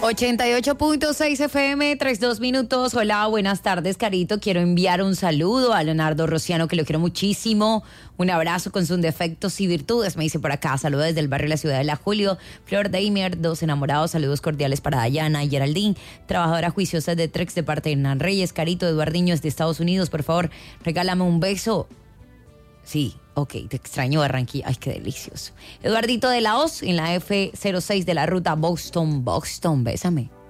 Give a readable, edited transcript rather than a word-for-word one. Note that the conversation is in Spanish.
88.6 FM, 32 minutos. Hola, buenas tardes, Carito. Quiero enviar un saludo a Leonardo Rociano, que lo quiero muchísimo. Un abrazo con sus defectos y virtudes, me dice por acá. Saludos desde el barrio de la ciudad de La Julio. Flor Daimer, dos enamorados. Saludos cordiales para Dayana y Geraldine, trabajadora juiciosa de Trex de parte de Hernán Reyes. Carito, Eduardiño es de Estados Unidos. Por favor, regálame un beso. Sí, ok, te extraño Barranquilla. Ay, qué delicioso. Eduardito de la Hoz, en la F06 de la ruta Boston, bésame.